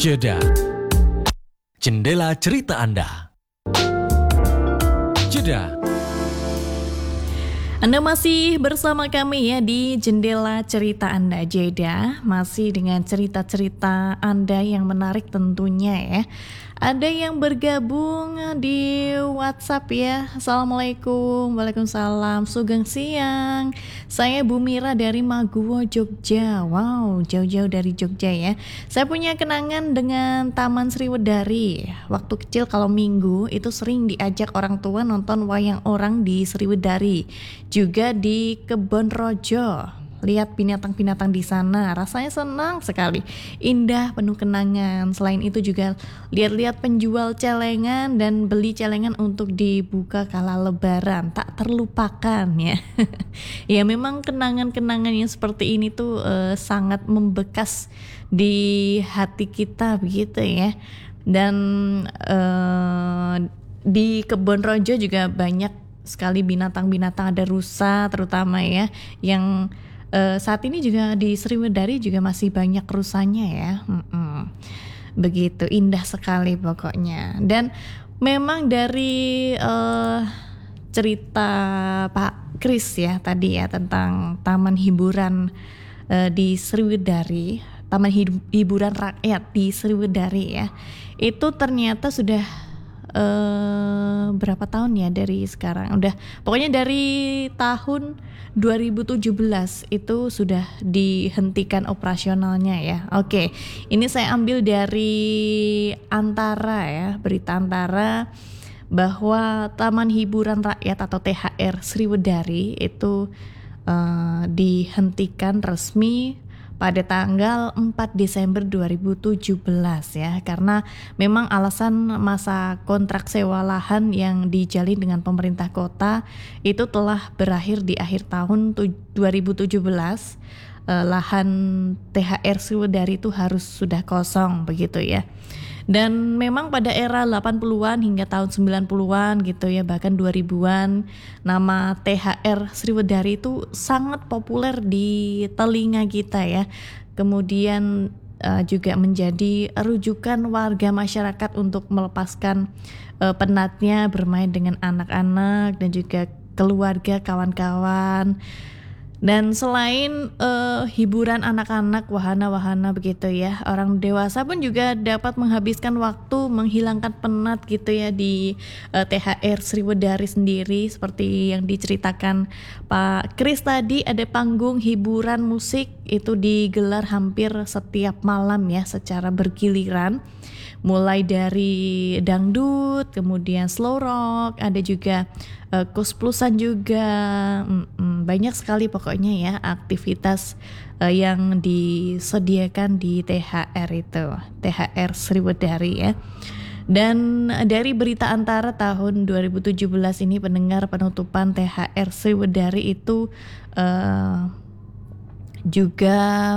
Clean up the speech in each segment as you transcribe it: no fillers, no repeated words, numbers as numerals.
Jeda. Jendela cerita Anda. Jeda. Anda masih bersama kami ya di Jendela Cerita Anda Jeda. Masih dengan cerita-cerita Anda yang menarik tentunya ya. Ada yang bergabung di WhatsApp ya. Assalamualaikum. Waalaikumsalam. Sugeng siang. Saya Bu Mira dari Maguwo, Jogja. Wow, jauh-jauh dari Jogja ya. Saya punya kenangan dengan Taman Sriwedari. Waktu kecil kalau minggu itu sering diajak orang tua nonton wayang orang di Sriwedari. Juga di Kebon Rojo. Lihat binatang-binatang di sana, rasanya senang sekali, indah, penuh kenangan. Selain itu juga lihat-lihat penjual celengan dan beli celengan untuk dibuka kala lebaran, tak terlupakan ya. Ya memang kenangan-kenangan yang seperti ini tuh sangat membekas di hati kita begitu ya. Dan di Kebon Rojo juga banyak sekali binatang-binatang, ada rusa terutama ya, yang saat ini juga di Sriwedari juga masih banyak rusanya ya. Begitu indah sekali pokoknya. Dan memang dari cerita Pak Kris ya tadi ya tentang taman hiburan di Sriwedari, taman hiburan rakyat di Sriwedari ya, itu ternyata sudah berapa tahun ya dari sekarang, udah pokoknya dari tahun 2017 itu sudah dihentikan operasionalnya ya. Oke, ini saya ambil dari Antara ya, berita Antara bahwa Taman Hiburan Rakyat atau THR Sriwedari itu dihentikan resmi pada tanggal 4 Desember 2017 ya, karena memang alasan masa kontrak sewa lahan yang dijalin dengan pemerintah kota itu telah berakhir di akhir tahun 2017. Lahan THR Sriwedari itu harus sudah kosong begitu ya. Dan memang pada era 80-an hingga tahun 90-an gitu ya, bahkan 2000-an, nama THR Sriwedari itu sangat populer di telinga kita ya. Kemudian juga menjadi rujukan warga masyarakat untuk melepaskan penatnya bermain dengan anak-anak dan juga keluarga, kawan-kawan. Dan selain hiburan anak-anak, wahana-wahana begitu ya, orang dewasa pun juga dapat menghabiskan waktu menghilangkan penat gitu ya di THR Sriwedari sendiri. Seperti yang diceritakan Pak Kris tadi, ada panggung hiburan musik itu digelar hampir setiap malam ya secara bergiliran. Mulai dari dangdut, kemudian slow rock, ada juga kos-plusan juga, banyak sekali pokoknya ya aktivitas yang disediakan di THR itu, THR Sriwedari ya. Dan dari berita Antara tahun 2017 ini, pendengar, penutupan THR Sriwedari itu juga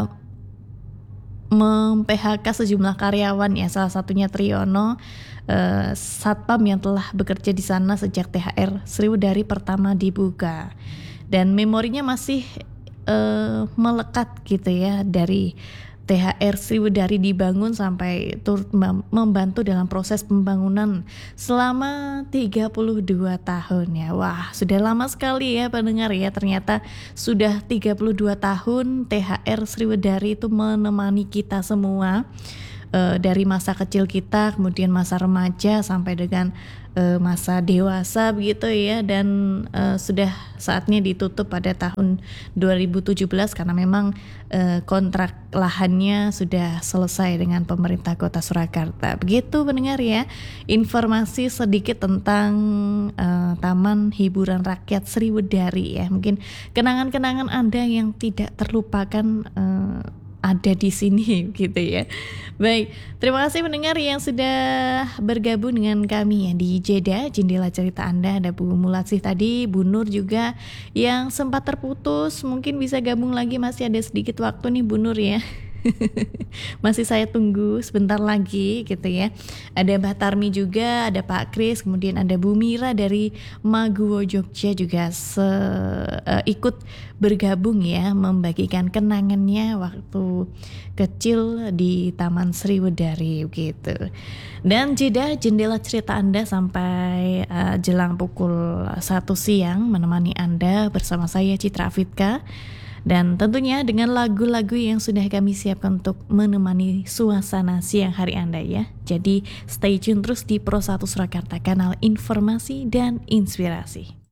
mem-PHK sejumlah karyawan ya, salah satunya Triyono, satpam yang telah bekerja di sana sejak THR Sriwedari pertama dibuka. Dan memorinya masih melekat gitu ya, dari THR Sriwedari dibangun sampai turut membantu dalam proses pembangunan selama 32 tahun ya. Wah, sudah lama sekali ya pendengar ya. Ternyata sudah 32 tahun THR Sriwedari itu menemani kita semua, dari masa kecil kita, kemudian masa remaja sampai dengan masa dewasa begitu ya. Dan sudah saatnya ditutup pada tahun 2017 karena memang kontrak lahannya sudah selesai dengan pemerintah Kota Surakarta. Begitu pendengar ya, informasi sedikit tentang Taman Hiburan Rakyat Sriwedari ya. Mungkin kenangan-kenangan Anda yang tidak terlupakan ada di sini gitu ya. Baik, terima kasih pendengar yang sudah bergabung dengan kami ya di Jeda, Jendela Cerita Anda. Ada Bu Mulatsih tadi, Bu Nur juga yang sempat terputus, mungkin bisa gabung lagi, masih ada sedikit waktu nih Bu Nur ya. Masih saya tunggu sebentar lagi gitu ya. Ada Mbak Tarmi juga, ada Pak Kris, kemudian ada Bu Mira dari Maguwo Jogja juga ikut bergabung ya, membagikan kenangannya waktu kecil di Taman Sriwedari gitu. Dan jendela cerita Anda sampai jelang pukul 1 siang menemani Anda bersama saya Citra Afitka. Dan tentunya dengan lagu-lagu yang sudah kami siapkan untuk menemani suasana siang hari Anda ya. Jadi stay tune terus di Pro 1 Surakarta, kanal informasi dan inspirasi.